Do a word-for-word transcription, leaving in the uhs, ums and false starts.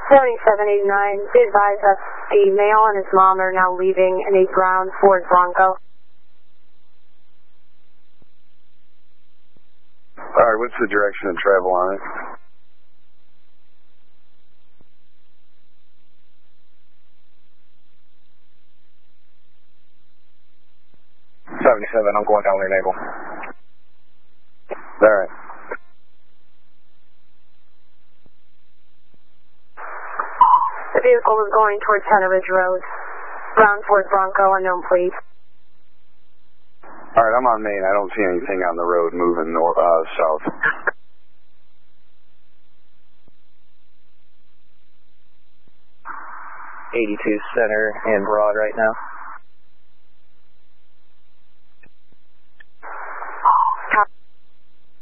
seventy-seven eighty-nine, be advised that the male and his mom are now leaving in a brown Ford Bronco. Alright, what's the direction of travel on it? seventy-seven, I'm going down Lane Naval. Alright. The vehicle was going towards Center Ridge Road. Brown Ford Bronco, unknown plate. Alright, I'm on Main. I don't see anything on the road moving north, uh, south. eighty-two Center and Broad right now.